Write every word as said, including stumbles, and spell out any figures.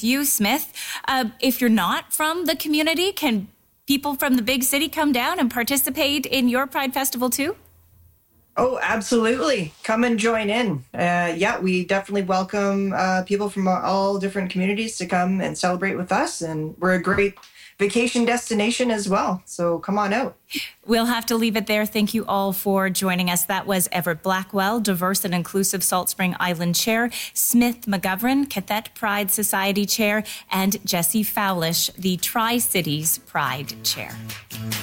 with you, Smith. Uh, if you're not from the community, can people from the big city come down and participate in your Pride Festival too? Oh, absolutely. Come and join in. Uh, yeah, we definitely welcome uh, people from all different communities to come and celebrate with us. And we're a great vacation destination as well. So come on out. We'll have to leave it there. Thank you all for joining us. That was Everett Blackwell, Diverse and Inclusive Salt Spring Island Chair, Smith McGovern, Cathette Pride Society Chair, and Jesse Fowlish, the Tri-Cities Pride Chair.